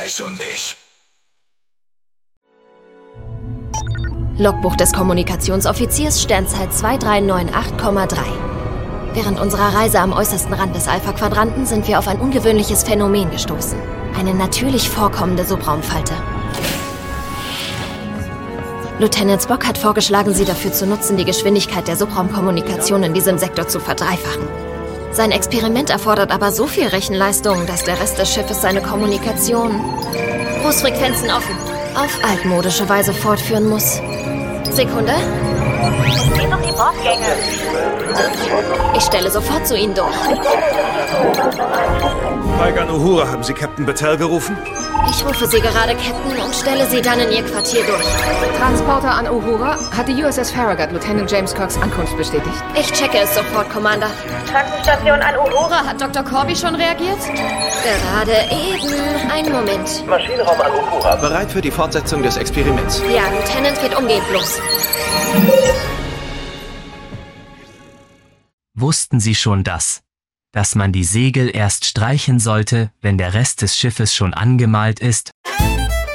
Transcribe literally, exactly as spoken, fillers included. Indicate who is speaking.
Speaker 1: Weiß und ich.
Speaker 2: Logbuch des Kommunikationsoffiziers, Sternzeit zwei drei neun acht Komma drei. Während unserer Reise am äußersten Rand des Alpha-Quadranten sind wir auf ein ungewöhnliches Phänomen gestoßen. Eine natürlich vorkommende Subraumfalte. Lieutenant Spock hat vorgeschlagen, sie dafür zu nutzen, die Geschwindigkeit der Subraumkommunikation in diesem Sektor zu verdreifachen. Sein Experiment erfordert aber so viel Rechenleistung, dass der Rest des Schiffes seine Kommunikation Großfrequenzen offen auf altmodische Weise fortführen muss. Sekunde.
Speaker 3: Geht um die Bordgänge.
Speaker 2: Ich stelle sofort zu Ihnen durch.
Speaker 4: Paigan Uhura, haben Sie Captain Battelle gerufen?
Speaker 2: Ich rufe Sie gerade, Captain, und stelle Sie dann in Ihr Quartier durch.
Speaker 5: Transporter an Uhura hat die U S S Farragut Lieutenant James Cox Ankunft bestätigt.
Speaker 2: Ich checke es sofort, Commander.
Speaker 3: Krankenstation an Uhura.
Speaker 2: Hat Doktor Corby schon reagiert? Gerade eben. Einen Moment.
Speaker 6: Maschinenraum an Uhura. Bereit für die Fortsetzung des Experiments.
Speaker 2: Ja, Lieutenant geht umgehend los.
Speaker 7: Wussten Sie schon das? Dass man die Segel erst streichen sollte, wenn der Rest des Schiffes schon angemalt ist?